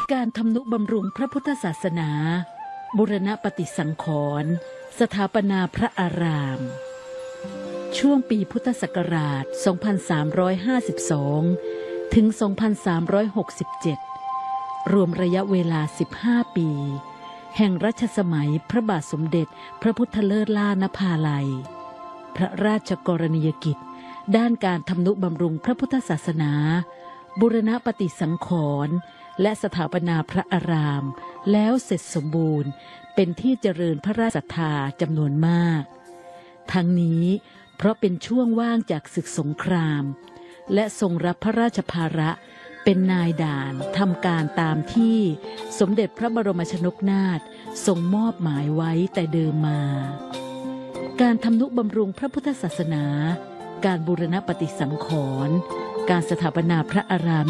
การทำนุบำรุงพระพุทธศาสนาบูรณปฏิสังขรณ์สถาปนาพระอารามช่วงปีพุทธศักราช 2352 ถึง 2367 รวมระยะเวลา 15 ปี แห่งรัชสมัยพระบาทสมเด็จพระพุทธเลิศล่านภาลัยพระราชกรณียกิจด้านการทำนุบำรุงพระพุทธศาสนาบูรณปฏิสังขรณ์และสถาปนาพระอารามแล้วเสร็จสมบูรณ์เป็นที่เจริญพระราชศรัทธาจำนวนมากทั้งนี้เพราะเป็นช่วงว่างจากศึกสงครามและทรงรับพระราชภาระเป็นนายด่านทำการตามที่สมเด็จพระบรมชนกนาถทรงมอบหมายไว้แต่เดิมมาการทำนุบำรุงพระพุทธศาสนาการบูรณปฏิสังขรณ์การสถาปนาพระอาราม